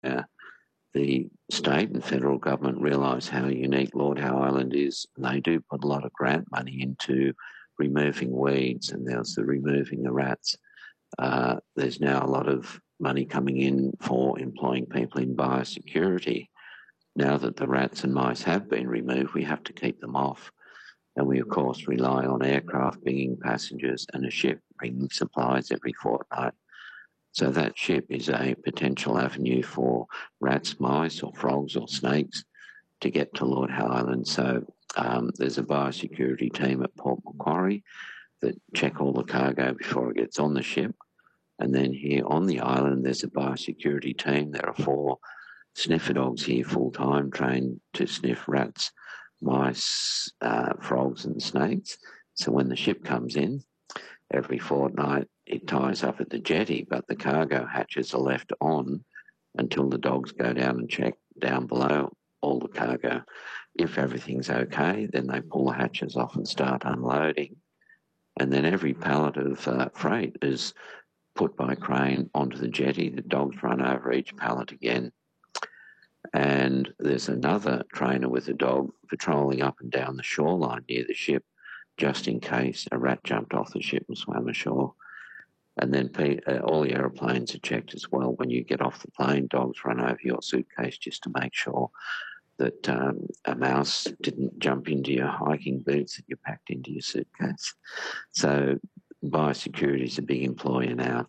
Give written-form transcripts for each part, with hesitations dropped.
the state and federal government realise how unique Lord Howe Island is, and they do put a lot of grant money into removing weeds, and there's the removing the rats. There's now a lot of money coming in for employing people in biosecurity. Now that the rats and mice have been removed, we have to keep them off. And we, of course, rely on aircraft bringing passengers and a ship bringing supplies every fortnight. So that ship is a potential avenue for rats, mice or frogs or snakes to get to Lord Howe Island. So there's a biosecurity team at Port Macquarie that check all the cargo before it gets on the ship. And then here on the island, there's a biosecurity team. There are 4 sniffer dogs here full-time, trained to sniff rats, mice, frogs and snakes. So when the ship comes in, every fortnight it ties up at the jetty, but the cargo hatches are left on until the dogs go down and check down below all the cargo. If everything's okay, then they pull the hatches off and start unloading. And then every pallet of freight is put by crane onto the jetty. The dogs run over each pallet again. And there's another trainer with a dog patrolling up and down the shoreline near the ship, just in case a rat jumped off the ship and swam ashore. And then all the aeroplanes are checked as well. When you get off the plane, dogs run over your suitcase just to make sure that a mouse didn't jump into your hiking boots that you packed into your suitcase. So biosecurity is a big employer now.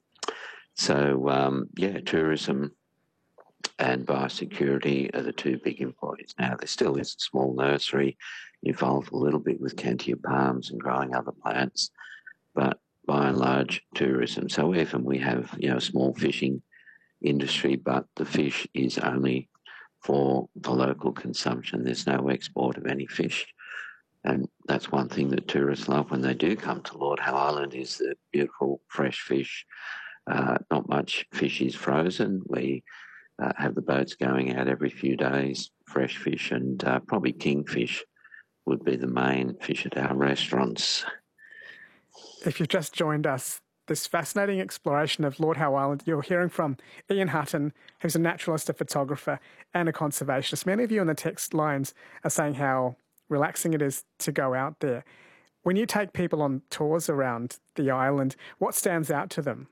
So, tourism and biosecurity are the 2 big employers now. There still is a small nursery involved a little bit with Kentia palms and growing other plants, but by and large, tourism. So even we have, a small fishing industry, but the fish is only for the local consumption. There's no export of any fish. And that's one thing that tourists love when they do come to Lord Howe Island is the beautiful fresh fish. Not much fish is frozen. We have the boats going out every few days, fresh fish, and probably kingfish would be the main fish at our restaurants. If you've just joined us, this fascinating exploration of Lord Howe Island, you're hearing from Ian Hutton, who's a naturalist, a photographer, and a conservationist. Many of you on the text lines are saying how relaxing it is to go out there. When you take people on tours around the island, what stands out to them?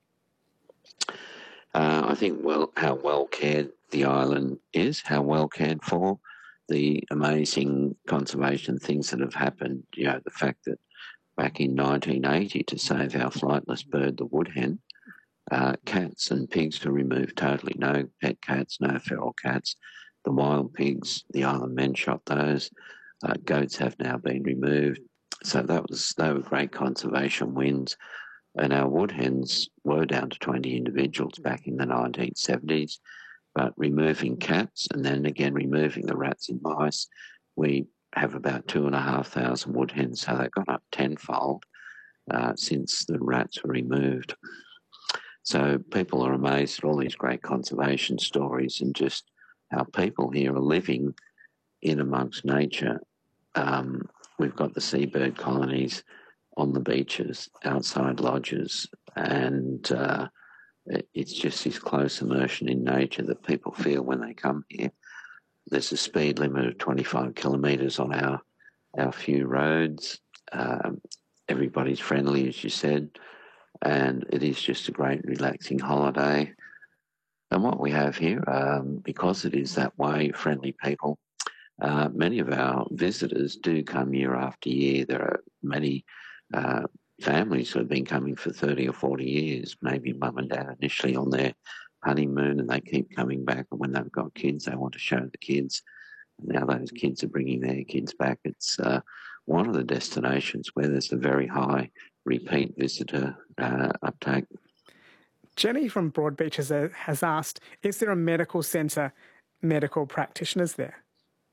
I think how well cared the island is, how well cared for, the amazing conservation things that have happened. The fact that back in 1980, to save our flightless bird, the woodhen, cats and pigs were removed totally. No pet cats, no feral cats. The wild pigs, the island men shot those. Goats have now been removed. So they were great conservation wins. And our woodhens were down to 20 individuals back in the 1970s. But removing cats and then again removing the rats and mice, we have about 2,500 woodhens. So they've gone up tenfold since the rats were removed. So people are amazed at all these great conservation stories and just how people here are living in amongst nature. We've got the seabird colonies on the beaches, outside lodges, and it's just this close immersion in nature that people feel when they come here. There's a speed limit of 25 kilometres on our few roads. Everybody's friendly, as you said, and it is just a great relaxing holiday. And what we have here, because it is that way, friendly people, many of our visitors do come year after year. There are many families who have been coming for 30 or 40 years, maybe mum and dad initially on their honeymoon, and they keep coming back. And when they've got kids, they want to show the kids. And now those kids are bringing their kids back. It's one of the destinations where there's a very high repeat visitor uptake. Jenny from Broadbeach has asked, is there a medical centre, medical practitioners there?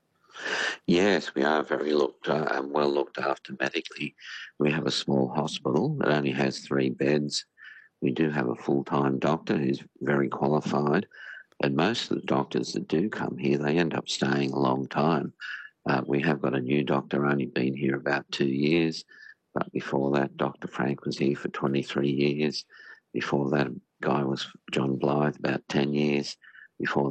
Yes, we are very well looked after medically. We have a small hospital that only has 3 beds. We do have a full-time doctor who's very qualified, and most of the doctors that do come here, they end up staying a long time. We have got a new doctor, only been here about 2 years, but before that, Dr. Frank was here for 23 years. Before that, guy was John Blythe, about 10 years. before